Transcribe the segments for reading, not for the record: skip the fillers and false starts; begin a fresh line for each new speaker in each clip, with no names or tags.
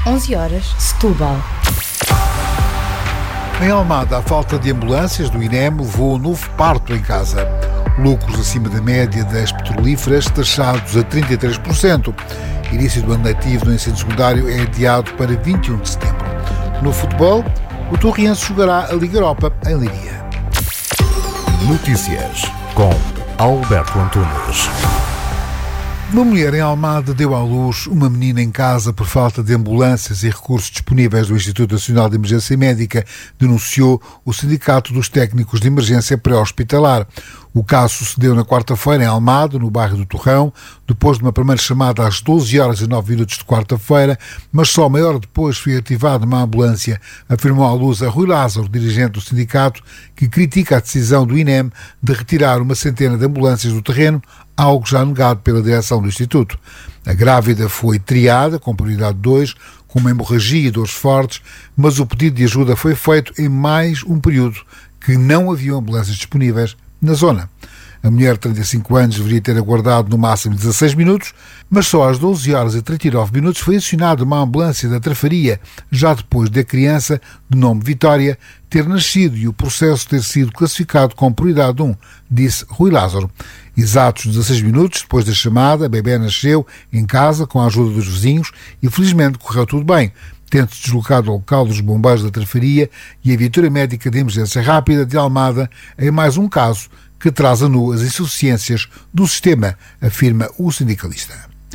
11h, Setúbal.
Em Almada, a falta de ambulâncias do INEM levou um novo parto em casa. Lucros acima da média das petrolíferas, taxados a 33%. Início do ano letivo no ensino secundário é adiado para 21 de setembro. No futebol, o Torriense jogará a Liga Europa em Leiria.
Notícias com Alberto Antunes.
Uma mulher em Almada deu à luz uma menina em casa por falta de ambulâncias e recursos disponíveis do Instituto Nacional de Emergência Médica, denunciou o Sindicato dos Técnicos de Emergência Pré-Hospitalar. O caso sucedeu na quarta-feira em Almada, no bairro do Torrão, depois de uma primeira chamada às 12h09 de quarta-feira, mas só meia hora depois foi ativada uma ambulância, afirmou à luz a Rui Lázaro, dirigente do sindicato, que critica a decisão do INEM de retirar uma centena de ambulâncias do terreno, algo já negado pela direção do Instituto. A grávida foi triada, com prioridade 2, com uma hemorragia e dores fortes, mas o pedido de ajuda foi feito em mais um período que não havia ambulâncias disponíveis na zona. A mulher de 35 anos deveria ter aguardado no máximo 16 minutos, mas só às 12h39 foi acionada uma ambulância da Trafaria, já depois da criança, de nome Vitória, ter nascido e o processo ter sido classificado com prioridade 1, disse Rui Lázaro. Exatos 16 minutos depois da chamada, a bebê nasceu em casa com a ajuda dos vizinhos e felizmente correu tudo bem, tendo-se deslocado ao local dos bombeiros da Trafaria e a viatura médica de emergência rápida de Almada em mais um caso que traz a nu as insuficiências do sistema, afirma o sindicalista.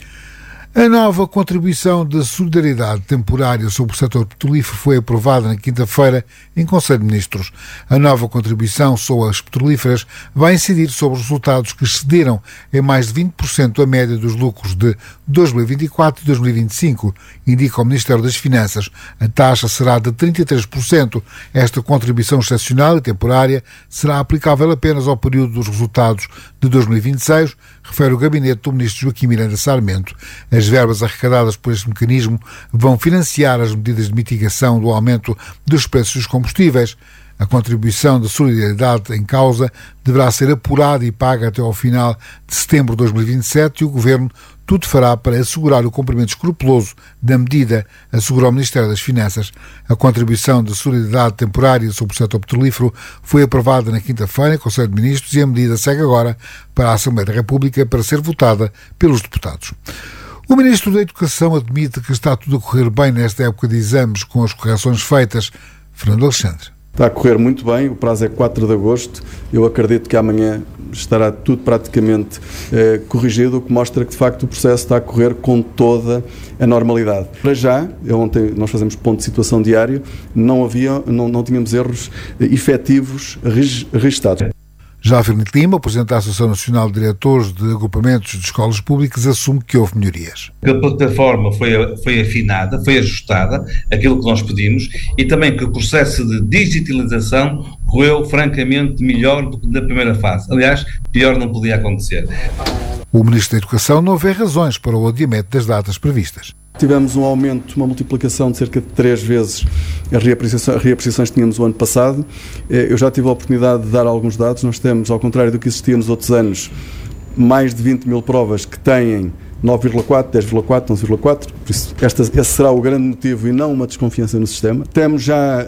A nova contribuição de solidariedade temporária sobre o setor petrolífero foi aprovada na quinta-feira em Conselho de Ministros. A nova contribuição sobre as petrolíferas vai incidir sobre os resultados que excederam em mais de 20% a média dos lucros de 2024 e 2025, indica o Ministério das Finanças. A taxa será de 33%. Esta contribuição excepcional e temporária será aplicável apenas ao período dos resultados de 2026, refere o gabinete do Ministro Joaquim Miranda Sarmento. As verbas arrecadadas por este mecanismo vão financiar as medidas de mitigação do aumento dos preços dos combustíveis. A contribuição de solidariedade em causa deverá ser apurada e paga até ao final de setembro de 2027 e o Governo tudo fará para assegurar o cumprimento escrupuloso da medida, assegurou o Ministério das Finanças. A contribuição de solidariedade temporária sobre o setor petrolífero foi aprovada na quinta-feira em Conselho de Ministros e a medida segue agora para a Assembleia da República para ser votada pelos deputados. O Ministro da Educação admite que está tudo a correr bem nesta época de exames com as correções feitas. Fernando Alexandre.
Está a correr muito bem, o prazo é 4 de agosto, eu acredito que amanhã estará tudo praticamente corrigido, o que mostra que de facto o processo está a correr com toda a normalidade. Para já, ontem nós fazemos ponto de situação diário, não tínhamos erros efetivos registados.
Já Fernando Lima, o Presidente da Associação Nacional de Diretores de Agrupamentos de Escolas Públicas, assume que houve melhorias.
A plataforma foi afinada, foi ajustada, aquilo que nós pedimos, e também que o processo de digitalização correu francamente melhor do que na primeira fase. Aliás, pior não podia acontecer.
O Ministro da Educação não vê razões para o adiamento das datas previstas.
Tivemos um aumento, uma multiplicação de cerca de 3 vezes as reapreciações que tínhamos o ano passado. Eu já tive a oportunidade de dar alguns dados. Nós temos, ao contrário do que existia nos outros anos, mais de 20 mil provas que têm 9,4, 10,4, 11,4. Por isso, esse será o grande motivo e não uma desconfiança no sistema. Temos já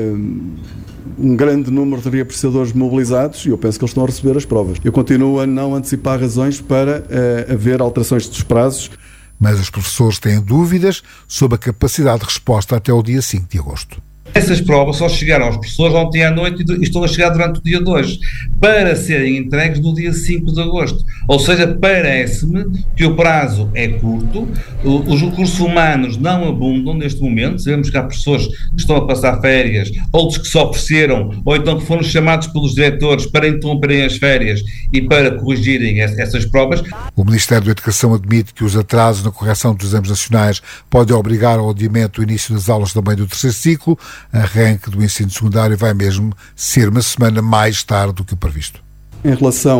um grande número de reapreciadores mobilizados e eu penso que eles estão a receber as provas. Eu continuo a não antecipar razões para haver alterações dos prazos.
Mas os professores têm dúvidas sobre a capacidade de resposta até o dia 5 de agosto.
Essas provas só chegaram aos professores ontem à noite e estão a chegar durante o dia de hoje, para serem entregues no dia 5 de agosto. Ou seja, parece-me que o prazo é curto, os recursos humanos não abundam neste momento, sabemos que há professores que estão a passar férias, outros que se ofereceram, ou então que foram chamados pelos diretores para interromperem as férias e para corrigirem essas provas.
O Ministério da Educação admite que os atrasos na correção dos exames nacionais podem obrigar ao adiamento do início das aulas também do terceiro ciclo. Arranque do ensino secundário vai mesmo ser uma semana mais tarde do que o previsto.
Em relação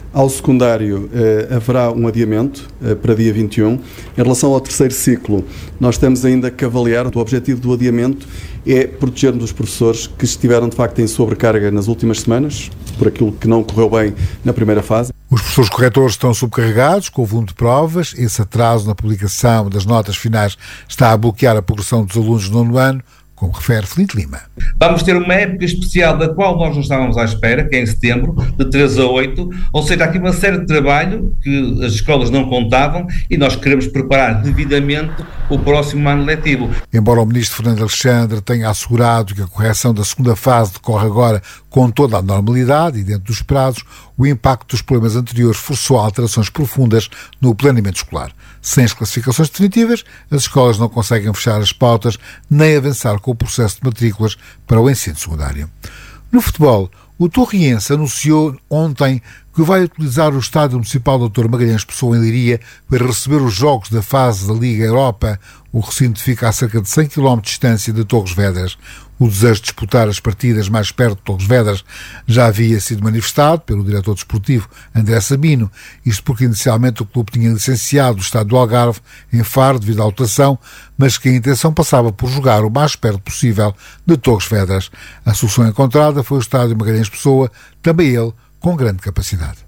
Ao secundário, haverá um adiamento para dia 21. Em relação ao terceiro ciclo, nós temos ainda que avaliar. O objetivo do adiamento é protegermos os professores que estiveram, de facto, em sobrecarga nas últimas semanas, por aquilo que não correu bem na primeira fase.
Os professores corretores estão subcarregados com o volume de provas. Esse atraso na publicação das notas finais está a bloquear a progressão dos alunos do 9º ano, como refere Filipe Lima.
Vamos ter uma época especial da qual nós não estávamos à espera, que é em setembro, de 3 a 8, ou seja, há aqui uma série de trabalho que as escolas não contavam e nós queremos preparar devidamente o próximo ano letivo.
Embora o ministro Fernando Alexandre tenha assegurado que a correção da segunda fase decorre agora com toda a normalidade e dentro dos prazos, o impacto dos problemas anteriores forçou alterações profundas no planeamento escolar. Sem as classificações definitivas, as escolas não conseguem fechar as pautas nem avançar com o processo de matrículas para o ensino secundário. No futebol, o Torriense anunciou ontem que vai utilizar o Estádio Municipal Dr. Magalhães Pessoa em Leiria para receber os jogos da fase da Liga Europa. O recinto fica a cerca de 100 km de distância de Torres Vedras. O desejo de disputar as partidas mais perto de Torres Vedras já havia sido manifestado pelo diretor desportivo André Sabino, isto porque inicialmente o clube tinha licenciado o estádio do Algarve em Faro devido à lotação, mas que a intenção passava por jogar o mais perto possível de Torres Vedras. A solução encontrada foi o estádio Magalhães Pessoa, também ele com grande capacidade.